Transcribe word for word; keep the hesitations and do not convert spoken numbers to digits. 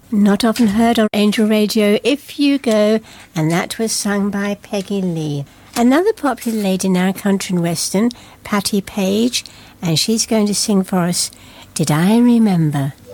Not often heard on Angel Radio, If You Go, and that was sung by Peggy Lee. Another popular lady now, country and western, Patti Page, and she's going to sing for us, Did I Remember?